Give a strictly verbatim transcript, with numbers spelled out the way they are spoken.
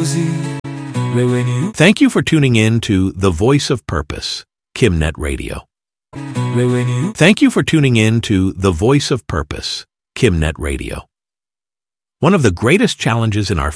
così, wewe ni, Thank you for tuning in to The Voice of Purpose, KimNet Radio. wewe ni, Thank you for tuning in to The Voice of Purpose, KimNet Radio. One of the greatest challenges in our